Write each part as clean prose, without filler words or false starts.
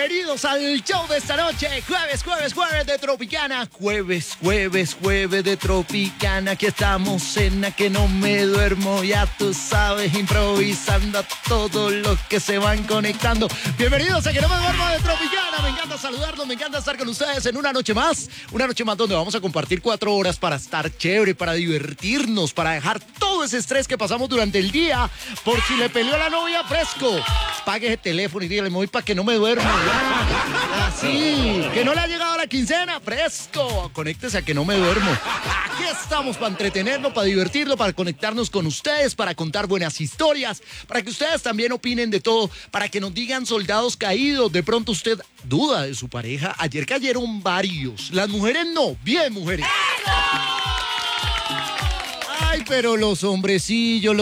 Bienvenidos al show de esta noche. Jueves de Tropicana. Jueves de Tropicana. Aquí estamos en A Que No Me Duermo. Ya tú sabes, improvisando a todos los que se van conectando. Bienvenidos a Que No Me Duermo de Tropicana. Me encanta saludarlos, me encanta estar con ustedes en una noche más. Una noche más donde vamos a compartir 4 horas para estar chévere, para divertirnos, para dejar todo ese estrés que pasamos durante el día. Por si le peleó a la novia, fresco. Pague ese teléfono y dígale, me voy para que no me duermo. Así, que no le ha llegado la quincena, fresco. Conéctese a Que No Me Duermo. Aquí estamos para entretenernos, para divertirnos, para conectarnos con ustedes, para contar buenas historias, para que ustedes también opinen de todo, para que nos digan soldados caídos. De pronto usted duda de su pareja. Ayer cayeron varios. Las mujeres no. Bien, mujeres. Ay, pero los hombrecillos.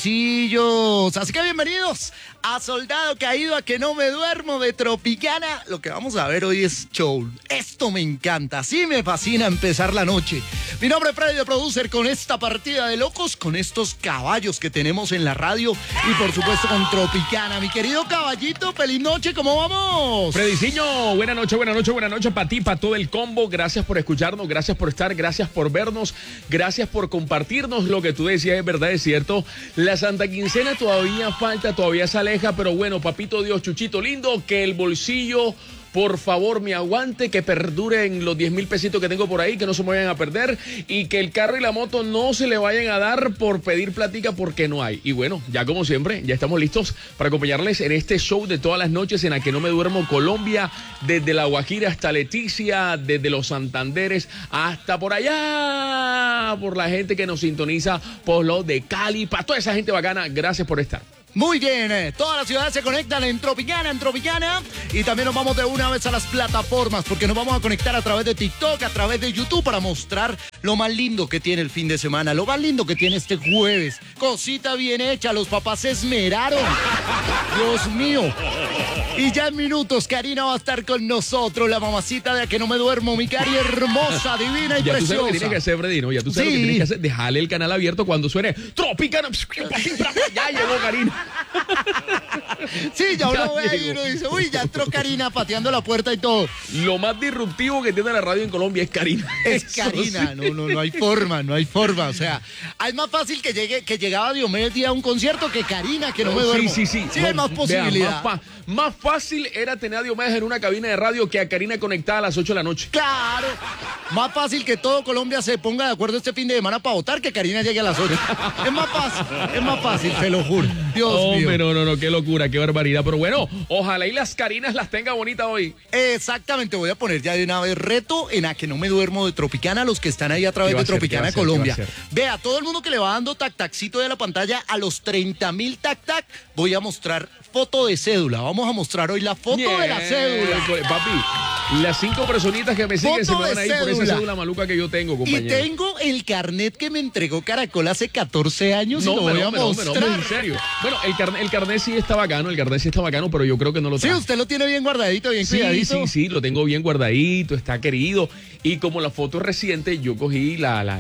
Así que bienvenidos a Soldado Caído, a Que No Me Duermo de Tropicana. Lo que vamos a ver hoy es show. Esto me encanta, así me fascina empezar la noche. Mi nombre es Freddy, de Producer, con esta partida de locos, con estos caballos que tenemos en la radio y por supuesto con Tropicana. Mi querido caballito, feliz noche, ¿cómo vamos? Frediciño, buena noche para ti, para todo el combo. Gracias por escucharnos, gracias por estar, gracias por vernos, gracias por compartirnos lo que tú decías, es verdad, es cierto. La Santa Quincena todavía falta, todavía se aleja, pero bueno, papito Dios, Chuchito lindo, que el bolsillo, por favor, me aguante, que perduren los 10,000 pesitos que tengo por ahí, que no se me vayan a perder, y que el carro y la moto no se le vayan a dar por pedir platica porque no hay. Y bueno, ya como siempre, ya estamos listos para acompañarles en este show de todas las noches en A Que No Me Duermo Colombia, desde La Guajira hasta Leticia, desde los Santanderes hasta por allá, por la gente que nos sintoniza, por lo de Cali, para toda esa gente bacana, gracias por estar. Muy bien, todas las ciudades se conectan en Tropicana, y también nos vamos de una vez a las plataformas, porque nos vamos a conectar a través de TikTok, a través de YouTube, para mostrar lo más lindo que tiene el fin de semana, lo más lindo que tiene este jueves. Cosita bien hecha, los papás se esmeraron. Dios mío. Y ya en minutos Karina va a estar con nosotros, la mamacita de A Que No Me Duermo, mi Cari hermosa, divina y ya preciosa. Tú sabes lo que tienes que hacer, Freddy, ¿no? Ya tú sabes lo que tienes que hacer, dejarle el canal abierto cuando suene Tropicana. Ya llegó Karina. Sí, ya uno ve ahí y uno dice, uy, ya entró Karina pateando la puerta y todo. Lo más disruptivo que tiene la radio en Colombia es Karina. Es Karina, sí. No hay forma. O sea, es más fácil que llegaba Diomedes Díaz a un concierto que Karina, que no me duermo. Sí. Sí, hay más posibilidad. Más fácil era tener a Diomedes en una cabina de radio que a Karina conectada a las 8 de la noche. Claro. Más fácil que todo Colombia se ponga de acuerdo este fin de semana para votar que Karina llegue a las 8. Es más fácil, te lo juro. Dios mío. No, qué locura, qué barbaridad. Pero bueno, ojalá y las Karinas las tenga bonitas hoy. Exactamente, voy a poner ya de una vez reto en A Que No Me Duermo de Tropicana, los que están ahí a través de Tropicana Colombia. Vea, todo el mundo que le va dando tac-taccito de la pantalla, a los 30,000 tac-tac, voy a mostrar foto de cédula. Vamos a mostrar hoy la foto de la cédula. Papi, las 5 personitas que me siguen se me van a ir por esa cédula maluca que yo tengo, compañero. Y tengo el carnet que me entregó Caracol hace 14 años y lo voy a mostrar. No, en serio. Bueno, el carnet sí está bacano, pero yo creo que no lo traje. Sí, usted lo tiene bien guardadito, bien cuidadito. Sí, lo tengo bien guardadito, está querido. Y como la foto es reciente, yo cogí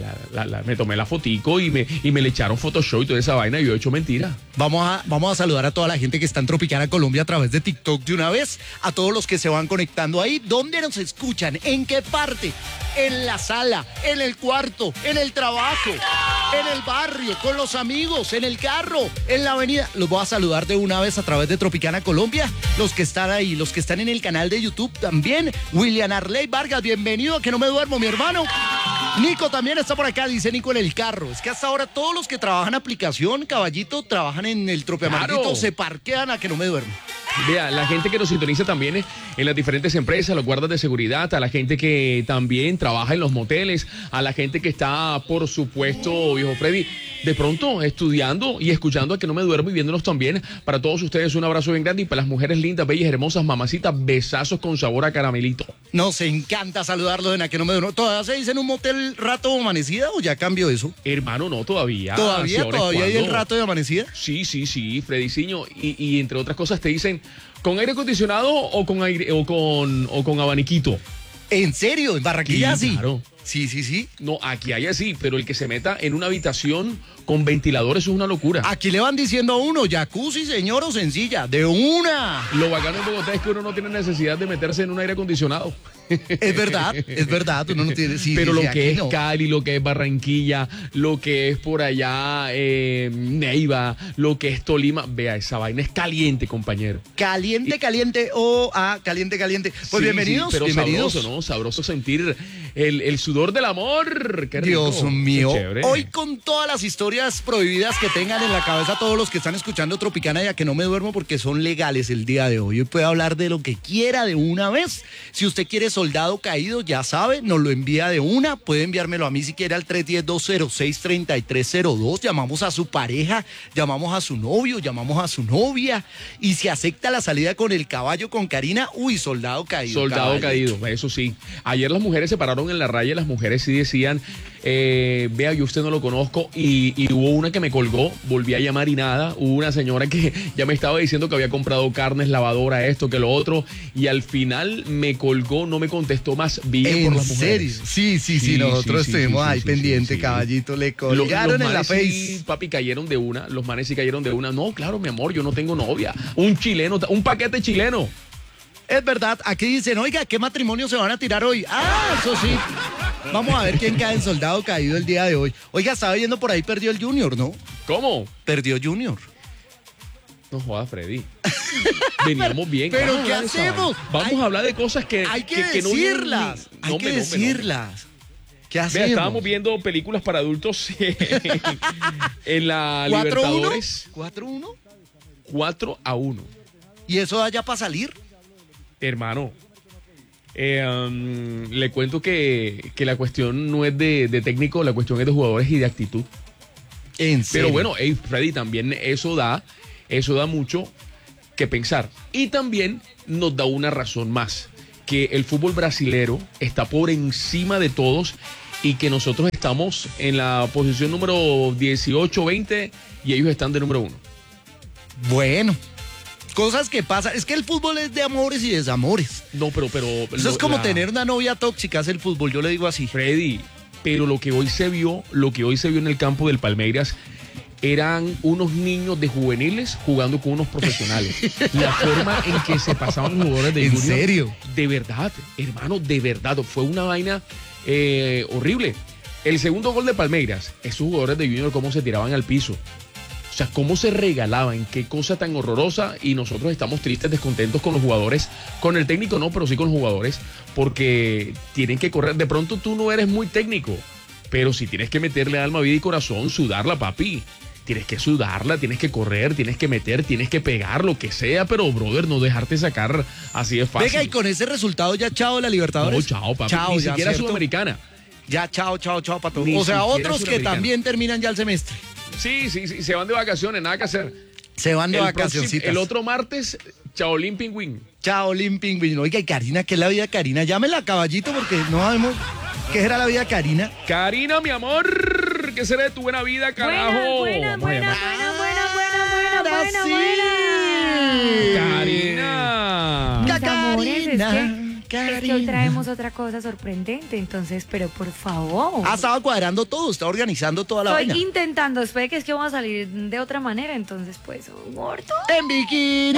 me tomé la fotico y me le echaron Photoshop y toda esa vaina y yo he hecho mentira. Vamos a saludar a toda la gente que está en Tropicana Colombia a través de TikTok de una vez, a todos los que se van conectando ahí. ¿Dónde nos escuchan? ¿En qué parte? En la sala, en el cuarto, en el trabajo, en el barrio, con los amigos, en el carro, en la avenida. Los voy a saludar de una vez a través de Tropicana Colombia. Los que están ahí, los que están en el canal de YouTube también. William Arley Vargas, bienvenido a Que No Me Duermo, mi hermano. Nico también está por acá, dice Nico en el carro. Es que hasta ahora todos los que trabajan aplicación, caballito, trabajan en el Tropiamarquito, claro, se parquean a Que No Me Duermo. Vea, la gente que nos sintoniza también en las diferentes empresas, los guardas de seguridad, a la gente que también trabaja en los moteles, a la gente que está, por supuesto, viejo Freddy, de pronto estudiando y escuchando A Que No Me Duermo y viéndonos también. Para todos ustedes un abrazo bien grande y para las mujeres lindas, bellas, hermosas, mamacitas, besazos con sabor a caramelito. Nos encanta saludarlos en A Que No Me Duermo. ¿Todavía se dice en un motel rato amanecida o ya cambió eso? Hermano, no, todavía. ¿Todavía hay el rato de amanecida? Sí, Frediciño. Y entre otras cosas te dicen, ¿con aire acondicionado o con abaniquito? ¿En serio? ¿En Barranquilla sí? Sí, sí, sí. No, aquí hay así, pero el que se meta en una habitación con ventiladores es una locura. Aquí le van diciendo a uno, jacuzzi, señor, o sencilla, de una. Lo bacano en Bogotá es que uno no tiene necesidad de meterse en un aire acondicionado. Es verdad, uno no tiene... Sí, pero sí, lo sí, que es no. Cali, lo que es Barranquilla, lo que es por allá Neiva, lo que es Tolima, vea, esa vaina es caliente, compañero. Caliente, caliente. Pues Sí, bienvenidos, sí, pero bienvenidos. sabroso, ¿no? Sabroso sentir el sudor del amor. Qué rico, Dios mío, qué chévere. hoy con todas las historias prohibidas que tengan en la cabeza todos los que están escuchando Tropicana, ya que no me duermo porque son legales el día de hoy. Hoy puede hablar de lo que quiera de una vez. Si usted quiere soldado caído, ya sabe, nos lo envía de una. Puede enviármelo a mí si quiere al 310-206-3302. Llamamos a su pareja, llamamos a su novio, llamamos a su novia. Y si acepta la salida con el caballo, con Karina, uy, soldado caído. Soldado caballito. caído, eso sí. Ayer las mujeres se pararon en la raya, las mujeres sí decían, vea, yo usted no lo conozco, y hubo una que me colgó, volví a llamar y nada, hubo una señora que ya me estaba diciendo que había comprado carnes, lavadora, esto, que lo otro, y al final me colgó, no me contestó más, bien por ¿En las serio? mujeres. Sí, nosotros estuvimos ahí sí, pendiente, sí. caballito, le Los colgaron en la manes sí, face. papi, cayeron de una, los manes sí cayeron de una, no, claro, mi amor, yo no tengo novia, un chileno, un paquete chileno. Es verdad, aquí dicen, oiga, ¿qué matrimonio se van a tirar hoy? Ah, eso sí. Vamos a ver quién cae en soldado caído el día de hoy. Oiga, estaba viendo por ahí, perdió el Junior, ¿no? ¿Cómo? Perdió Junior. No jodas, Freddy. Veníamos bien. ¿Pero Vamos a qué hablar de esa hacemos? vaina. Vamos a hablar de cosas que Hay que no vienen decirlas. ni- Hay no, que hombre, no, hombre, no. decirlas. ¿Qué Vea, hacemos? estábamos viendo películas para adultos en la 4-1. Libertadores 4-1. 4-1. ¿Y eso da ya para salir? Hermano, le cuento que la cuestión no es de técnico, la cuestión es de jugadores y de actitud. En serio. Pero bueno, hey, Freddy, también eso da mucho que pensar. Y también nos da una razón más, que el fútbol brasilero está por encima de todos y que nosotros estamos en la posición número 18, 20 y ellos están de número 1. Bueno, cosas que pasan. Es que el fútbol es de amores y desamores. No, pero Eso es como tener una novia tóxica, es el fútbol, yo le digo así. Freddy, pero lo que hoy se vio en el campo del Palmeiras eran unos niños de juveniles jugando con unos profesionales. La forma en que se pasaban los jugadores de ¿En Junior, serio? de verdad, hermano, de verdad, fue una vaina horrible. El segundo gol de Palmeiras, esos jugadores de Junior cómo se tiraban al piso. O sea, cómo se regalaban, qué cosa tan horrorosa, y nosotros estamos tristes, descontentos con los jugadores, con el técnico no, pero sí con los jugadores, porque tienen que correr. De pronto tú no eres muy técnico, pero si tienes que meterle alma, vida y corazón, sudarla, papi. Tienes que sudarla, tienes que correr, tienes que meter, tienes que pegar, lo que sea, pero brother, no dejarte sacar así de fácil. Venga, y con ese resultado ya chao la No, Libertadores. chao, papi, Chao, ni ya, siquiera ¿cierto? Sudamericana. Ya, chao para todos. Ni O sea, siquiera otros que Sudamericana. también terminan ya el semestre. Sí, se van de vacaciones, nada que hacer. Se van de El vacacioncitas. el otro martes, Chaolín Pingüín. Chao, Limping. Oiga, y Karina, ¿qué es la vida de Karina? Llámela, caballito, porque no sabemos qué era la vida de Karina. Karina, mi amor, ¿qué será de tu buena vida, carajo? Buena. Vamos a llamar. Ahora sí. Karina. Mis amores, es que hoy Karina. traemos otra cosa sorprendente, entonces, pero por favor. Estaba cuadrando todo, está organizando toda la Estoy vaina. intentando, espere que es que vamos a salir de otra manera, entonces, pues, gordo. En bikini.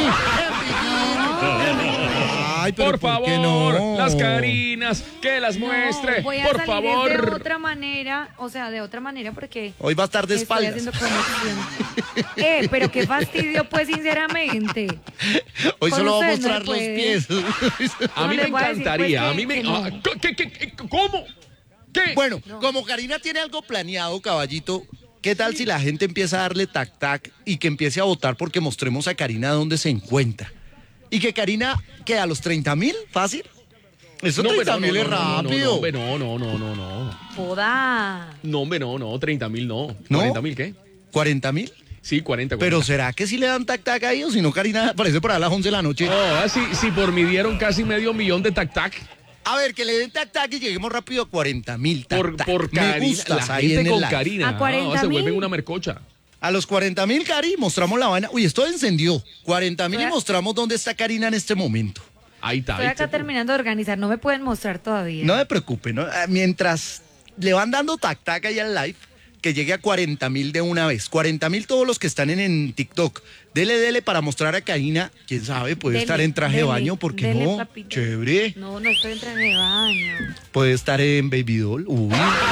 Ay, pero Por ¿por qué favor, no? las Carinas, que las muestre. No, voy a Por salir favor. de otra manera, o sea, de otra manera porque Hoy va a estar de estoy espaldas. haciendo conexión. Pero qué fastidio, pues, sinceramente. Hoy con solo va a ustedes no mostrar los puede. pies. A No mí me les voy a decir, encantaría, pues, a mí me... que no. ¿Cómo? ¿Qué? Bueno, No. como Karina tiene algo planeado, caballito, ¿qué tal si la gente empieza a darle tac-tac y que empiece a votar porque mostremos a Karina dónde se encuentra? Y que Karina queda a los 30.000, fácil. Eso No, 30.000 es rápido. No. Joda. No, hombre, no, 30.000 no. ¿No? ¿40.000 qué? 40.000. Sí, 40. Pero ¿será que si le dan tac-tac a ellos? Si no, Karina aparece por ahí a las 11 de la noche. Si por mí dieron casi medio millón de tac-tac. A ver, que le den tac-tac y lleguemos rápido a 40.000 Por tac-tac. Karina. Me gustas La ahí gente en el con live. Karina. ¿A 40.000? Se vuelven una mercocha. A los 40.000, Cari, mostramos la vaina. Uy, esto encendió. 40.000 y mostramos dónde está Karina en este momento. Ahí está. Estoy acá terminando de organizar, no me pueden mostrar todavía. No me preocupe, ¿no? Mientras le van dando tac-tac ahí al live, que llegue a 40.000 de una vez. 40.000 todos los que están en TikTok. Dele para mostrar a Karina, quién sabe, puede estar en traje de baño, ¿por qué no? Papito. Chévere. No estoy en traje de baño. Puede estar en Baby Doll. Uy.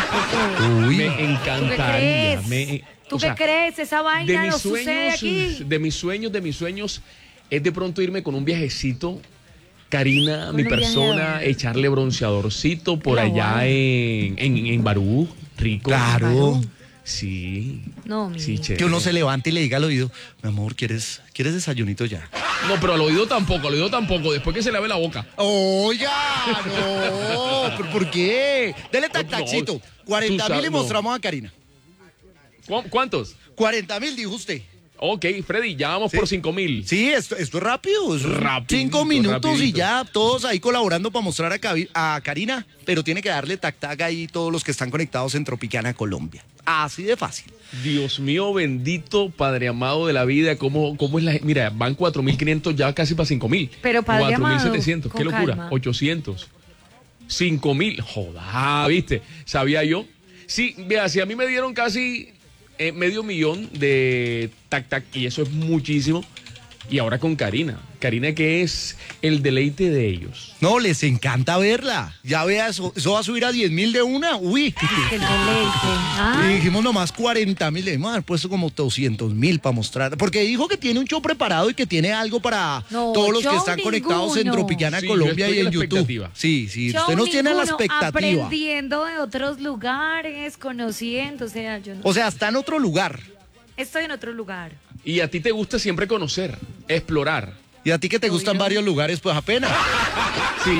Me encantaría. ¿Tú qué crees? Esa vaina no sucede aquí. De mis sueños es de pronto irme con un viajecito, Karina, mi persona, echarle bronceadorcito por allá en Barú, rico. Claro. Sí. No, mi. Sí, chévere. Que uno se levante y le diga al oído, mi amor, ¿quieres desayunito ya? No, pero al oído tampoco, después que se lave la boca. Oiga, no, ¿pero por qué? Dele tac-tacito. 40.000 y mostramos a Karina. ¿Cuántos? 40.000, dijo usted. Ok, Freddy, ya vamos por 5.000. Sí, esto es rápido. Rapidito, 5 minutos y rapidito. ya todos ahí colaborando para mostrar a Karina. Pero tiene que darle tac-tac ahí todos los que están conectados en Tropicana, Colombia. Así de fácil. Dios mío, bendito Padre amado de la vida, ¿cómo es la? Mira, van 4.500 ya casi para 5.000. Pero Padre amado, 4.700, qué con locura. calma. 800. 5.000, joda, ¿viste? ¿Sabía yo? Sí, vea, si a mí me dieron casi medio millón de tac-tac, y eso es muchísimo. Y ahora con Karina, que es el deleite de ellos. No, les encanta verla. Ya vea, eso va a subir a 10.000 de una. Uy. Que el deleite. Y dijimos nomás 40.000, le hemos puesto como 200.000 para mostrar. Porque dijo que tiene un show preparado y que tiene algo para todos los que show están conectados en ninguno. Tropicana, Sí, Colombia yo estoy y en en la YouTube. expectativa. Sí, Show usted nos tiene a la ninguno, expectativa. aprendiendo de otros lugares, conociendo, o sea, yo no. O sea, está en otro lugar. Estoy en otro lugar. Y a ti te gusta siempre conocer, explorar. Y a ti que te gustan varios lugares, pues apenas. Sí.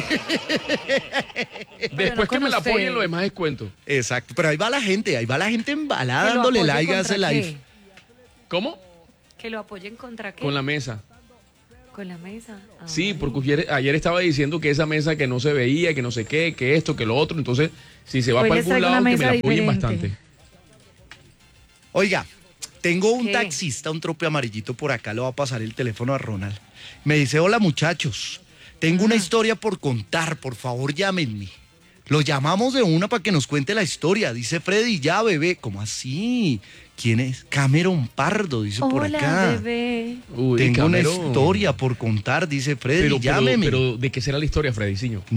Pero Después no que con me la usted. apoyen, lo demás es cuento. Exacto, pero ahí va la gente embalada ¿Que lo dándole apoyen like a contra ese live. qué? ¿Cómo? ¿Que lo apoyen contra qué? Con la mesa. Con la mesa. Ah. Sí, porque ayer estaba diciendo que esa mesa que no se veía, que no sé qué, que esto, que lo otro. Entonces, si se va Hoy para les algún traigo lado, una que me la mesa apoyen diferente. bastante. Oiga, tengo un ¿Qué? taxista, un trope amarillito por acá, le va a pasar el teléfono a Ronald. Me dice, hola muchachos, tengo una historia por contar, por favor llámenme. Lo llamamos de una para que nos cuente la historia, dice Freddy, ya bebé. ¿Cómo así? ¿Quién es? Cameron Pardo, dice por Hola, acá. bebé. Uy, Tengo Cameron. una historia por contar, dice Freddy, llámeme. Pero, ¿de qué será la historia, Freddyciño?